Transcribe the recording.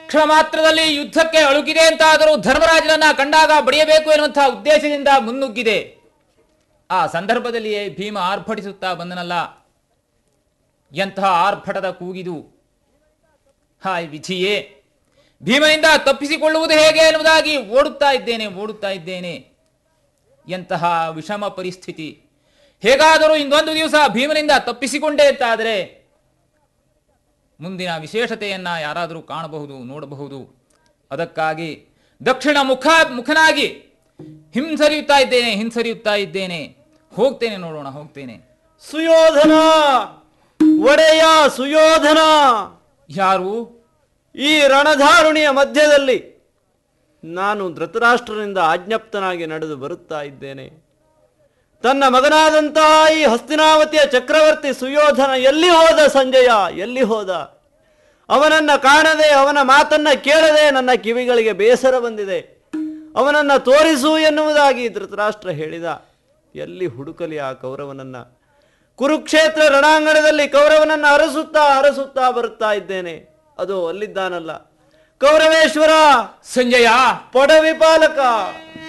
ಕ್ಷಣ ಮಾತ್ರದಲ್ಲಿ ಯುದ್ಧಕ್ಕೆ ಅಳುಕಿದೆ ಅಂತಾದರೂ ಧರ್ಮರಾಜನನ್ನ ಕಂಡಾಗ ಬಡಿಯಬೇಕು ಎನ್ನುವಂತಹ ಉದ್ದೇಶದಿಂದ ಮುನ್ನುಗ್ಗಿದೆ. ಆ ಸಂದರ್ಭದಲ್ಲಿಯೇ ಭೀಮ ಆರ್ಭಟಿಸುತ್ತಾ ಬಂದನಲ್ಲ. ಎಂತಹ ಆರ್ಭಟದ ಕೂಗಿದು! ಹಾಯ್ ವಿಧಿಯೇ, ಭೀಮನಿಂದ ತಪ್ಪಿಸಿಕೊಳ್ಳುವುದು ಹೇಗೆ ಎನ್ನುವುದಾಗಿ ಓಡುತ್ತಾ ಇದ್ದೇನೆ. ಎಂತಹ ವಿಷಮ ಪರಿಸ್ಥಿತಿ! ಹೇಗಾದರೂ ಇಂದೊಂದು ದಿವಸ ಭೀಮನಿಂದ ತಪ್ಪಿಸಿಕೊಂಡೇ ಅಂತಾದರೆ ಮುಂದಿನ ವಿಶೇಷತೆಯನ್ನ ಯಾರಾದರೂ ಕಾಣಬಹುದು, ನೋಡಬಹುದು. ಅದಕ್ಕಾಗಿ ದಕ್ಷಿಣ ಮುಖನಾಗಿ ಹಿಂಸರಿಯುತ್ತಾ ಇದ್ದೇನೆ. ಹೋಗ್ತೇನೆ, ನೋಡೋಣ, ಹೋಗ್ತೇನೆ. ಸುಯೋಧನ, ಒಡೆಯ ಸುಯೋಧನ! ಯಾರು? ಈ ರಣಧಾರುಣಿಯ ಮಧ್ಯದಲ್ಲಿ ನಾನು ಧೃತರಾಷ್ಟ್ರನಿಂದ ಆಜ್ಞಪ್ತನಾಗಿ ನಡೆದು ಬರುತ್ತಾ ಇದ್ದೇನೆ. ತನ್ನ ಮಗನಾದಂತಹ ಈ ಹಸ್ತಿನಾವತಿಯ ಚಕ್ರವರ್ತಿ ಸುಯೋಧನ ಎಲ್ಲಿ ಹೋದ? ಸಂಜಯ ಎಲ್ಲಿ ಹೋದ? ಅವನನ್ನ ಕಾಣದೆ, ಅವನ ಮಾತನ್ನ ಕೇಳದೆ ನನ್ನ ಕಿವಿಗಳಿಗೆ ಬೇಸರ ಬಂದಿದೆ. ಅವನನ್ನ ತೋರಿಸು ಎನ್ನುವುದಾಗಿ ಧೃತರಾಷ್ಟ್ರ ಹೇಳಿದ. ಎಲ್ಲಿ ಹುಡುಕಲಿ ಆ ಕೌರವನನ್ನ? ಕುರುಕ್ಷೇತ್ರ ರಣಾಂಗಣದಲ್ಲಿ ಕೌರವನನ್ನ ಅರಸುತ್ತಾ ಬರುತ್ತಾ ಇದ್ದೇನೆ. ಅದು ಅಲ್ಲಿದ್ದಾನಲ್ಲ, ಕೌರವೇಶ್ವರ, ಸಂಜಯ, ಪೊಡವಿಪಾಲಕ.